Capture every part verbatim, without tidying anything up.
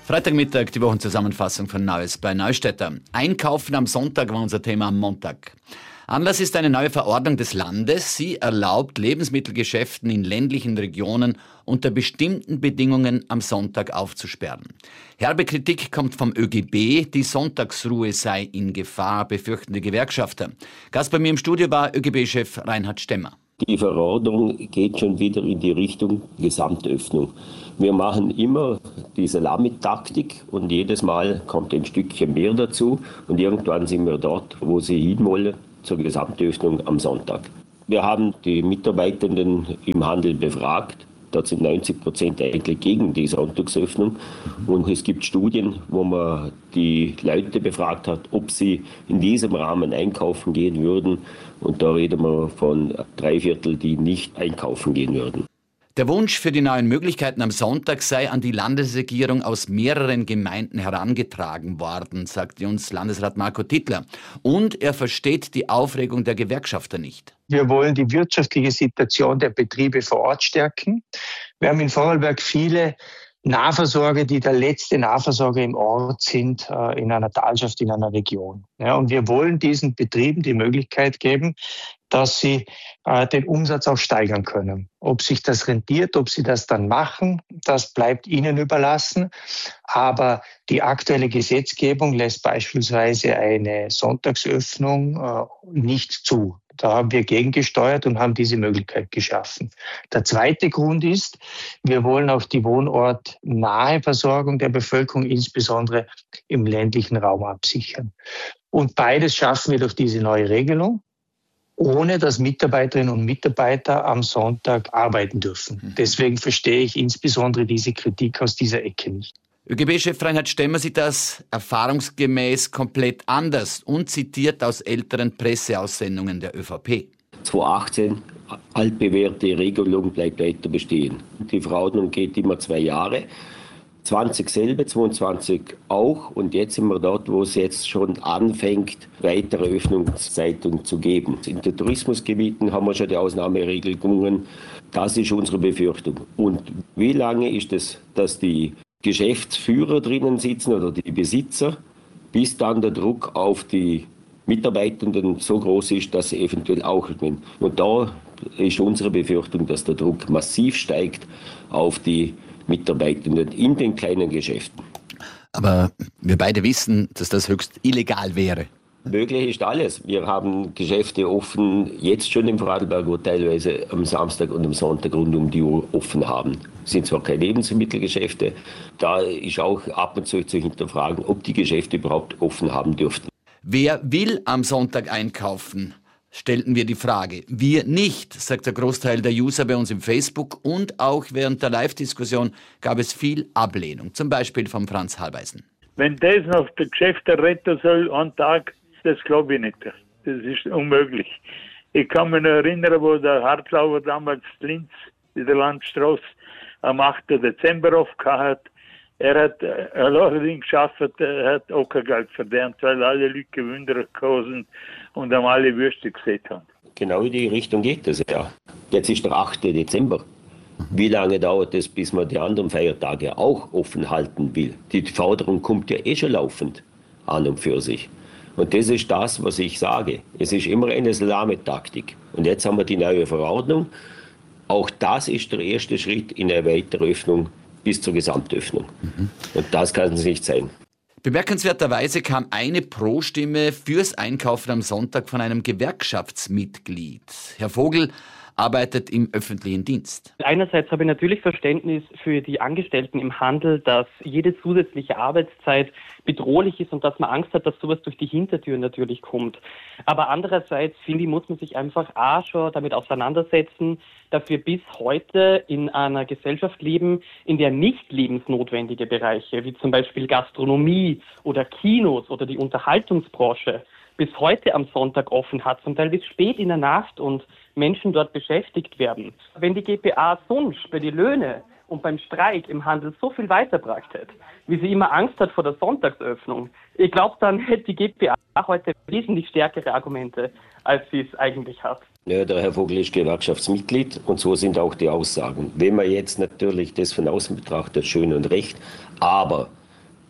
Freitagmittag, die Wochenzusammenfassung von Neues bei Neustädter. Einkaufen am Sonntag war unser Thema am Montag. Anlass ist eine neue Verordnung des Landes. Sie erlaubt Lebensmittelgeschäften in ländlichen Regionen unter bestimmten Bedingungen am Sonntag aufzusperren. Herbe Kritik kommt vom Ö G B, die Sonntagsruhe sei in Gefahr, befürchten die Gewerkschafter. Gast bei mir im Studio war Ö G B-Chef Reinhard Stemmer. Die Verordnung geht schon wieder in die Richtung Gesamtöffnung. Wir machen immer die Salamitaktik und jedes Mal kommt ein Stückchen mehr dazu und irgendwann sind wir dort, wo sie hinwollen, zur Gesamtöffnung am Sonntag. Wir haben die Mitarbeitenden im Handel befragt. Dort sind neunzig Prozent eigentlich gegen die Sonntagsöffnung. Und es gibt Studien, wo man die Leute befragt hat, ob sie in diesem Rahmen einkaufen gehen würden. Und da reden wir von drei Viertel, die nicht einkaufen gehen würden. Der Wunsch für die neuen Möglichkeiten am Sonntag sei an die Landesregierung aus mehreren Gemeinden herangetragen worden, sagte uns Landesrat Marco Tittler. Und er versteht die Aufregung der Gewerkschafter nicht. Wir wollen die wirtschaftliche Situation der Betriebe vor Ort stärken. Wir haben in Vorarlberg viele Nahversorger, die der letzte Nahversorger im Ort sind, in einer Talschaft, in einer Region. Ja, und wir wollen diesen Betrieben die Möglichkeit geben, dass sie äh, den Umsatz auch steigern können. Ob sich das rentiert, ob sie das dann machen, das bleibt ihnen überlassen. Aber die aktuelle Gesetzgebung lässt beispielsweise eine Sonntagsöffnung äh, nicht zu. Da haben wir gegengesteuert und haben diese Möglichkeit geschaffen. Der zweite Grund ist, wir wollen auch die wohnortnahe Versorgung der Bevölkerung, insbesondere im ländlichen Raum, absichern. Und beides schaffen wir durch diese neue Regelung, ohne dass Mitarbeiterinnen und Mitarbeiter am Sonntag arbeiten dürfen. Deswegen verstehe ich insbesondere diese Kritik aus dieser Ecke nicht. Ö G B-Chef Reinhard Stemmer sieht das erfahrungsgemäß komplett anders und zitiert aus älteren Presseaussendungen der ÖVP. zweitausendachtzehn, altbewährte Regelung bleibt weiter bestehen. Die Verordnung geht immer zwei Jahre. zwanzig selber, zweiundzwanzig auch. Und jetzt sind wir dort, wo es jetzt schon anfängt, weitere Öffnungszeiten zu geben. In den Tourismusgebieten haben wir schon die Ausnahmeregelungen. Das ist unsere Befürchtung. Und wie lange ist es, dass die Geschäftsführer drinnen sitzen oder die Besitzer, bis dann der Druck auf die Mitarbeitenden so groß ist, dass sie eventuell auch gehen. Und da ist unsere Befürchtung, dass der Druck massiv steigt auf die Mitarbeitenden in den kleinen Geschäften. Aber wir beide wissen, dass das höchst illegal wäre. Möglich ist alles. Wir haben Geschäfte offen, jetzt schon im Vorarlberg, wo teilweise am Samstag und am Sonntag rund um die Uhr offen haben. Es sind zwar keine Lebensmittelgeschäfte, da ist auch ab und zu zu hinterfragen, ob die Geschäfte überhaupt offen haben dürften. Wer will am Sonntag einkaufen? Stellten wir die Frage. Wir nicht, sagt der Großteil der User bei uns im Facebook, und auch während der Live-Diskussion gab es viel Ablehnung, zum Beispiel von Franz Halbeisen. Wenn das noch der Geschäfte retten soll, einen Tag, das glaube ich nicht. Das ist unmöglich. Ich kann mich noch erinnern, wo der Hartlauer damals Linz in der Landstraße am achten Dezember aufgehört hat. Er hat äh, allerdings geschafft, er hat auch kein Geld verdient, weil alle Leute gewundert sind und haben alle Würste gesehen haben. Genau in die Richtung geht es, ja. Jetzt ist der achte Dezember. Wie lange dauert es, bis man die anderen Feiertage auch offen halten will? Die Forderung kommt ja eh schon laufend an und für sich. Und das ist das, was ich sage. Es ist immer eine Salamitaktik. Und jetzt haben wir die neue Verordnung. Auch das ist der erste Schritt in eine weitere Öffnung bis zur Gesamtöffnung. Mhm. Und das kann es nicht sein. Bemerkenswerterweise kam eine Pro-Stimme fürs Einkaufen am Sonntag von einem Gewerkschaftsmitglied. Herr Vogel arbeitet im öffentlichen Dienst. Einerseits habe ich natürlich Verständnis für die Angestellten im Handel, dass jede zusätzliche Arbeitszeit bedrohlich ist und dass man Angst hat, dass sowas durch die Hintertür natürlich kommt. Aber andererseits, finde ich, muss man sich einfach auch schon damit auseinandersetzen, dass wir bis heute in einer Gesellschaft leben, in der nicht lebensnotwendige Bereiche, wie zum Beispiel Gastronomie oder Kinos oder die Unterhaltungsbranche, bis heute am Sonntag offen hat, zum Teil bis spät in der Nacht und Menschen dort beschäftigt werden. Wenn die G P A sonst bei den Löhnen und beim Streik im Handel so viel weitergebracht hätte, wie sie immer Angst hat vor der Sonntagsöffnung, ich glaube, dann hätte die G P A heute wesentlich stärkere Argumente, als sie es eigentlich hat. Ja, der Herr Vogel ist Gewerkschaftsmitglied und so sind auch die Aussagen. Wenn man jetzt natürlich das von außen betrachtet, schön und recht, aber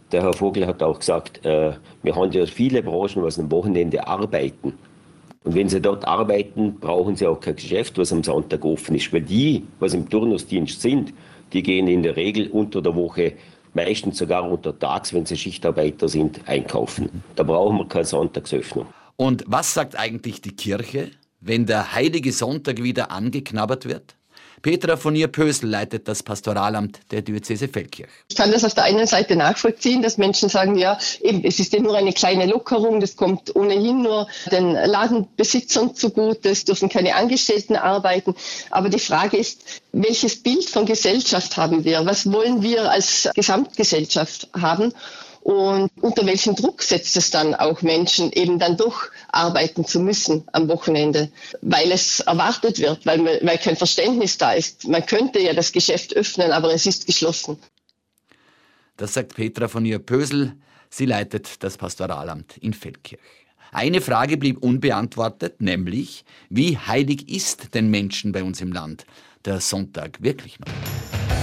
Der Herr Vogel hat auch gesagt, äh, wir haben ja viele Branchen, was am Wochenende arbeiten. Und wenn sie dort arbeiten, brauchen sie auch kein Geschäft, was am Sonntag offen ist. Weil die, was im Turnusdienst sind, die gehen in der Regel unter der Woche, meistens sogar untertags, wenn sie Schichtarbeiter sind, einkaufen. Da brauchen wir keine Sonntagsöffnung. Und was sagt eigentlich die Kirche, wenn der heilige Sonntag wieder angeknabbert wird? Petra von Ihr-Pösl leitet das Pastoralamt der Diözese Feldkirch. Ich kann das auf der einen Seite nachvollziehen, dass Menschen sagen, ja, eben, es ist ja nur eine kleine Lockerung, das kommt ohnehin nur den Ladenbesitzern zugute, es dürfen keine Angestellten arbeiten. Aber die Frage ist, welches Bild von Gesellschaft haben wir? Was wollen wir als Gesamtgesellschaft haben? Und unter welchen Druck setzt es dann auch Menschen, eben dann doch arbeiten zu müssen am Wochenende, weil es erwartet wird, weil, weil kein Verständnis da ist. Man könnte ja das Geschäft öffnen, aber es ist geschlossen. Das sagt Petra von Ihr-Pösl. Sie leitet das Pastoralamt in Feldkirch. Eine Frage blieb unbeantwortet, nämlich, wie heilig ist den Menschen bei uns im Land der Sonntag wirklich noch?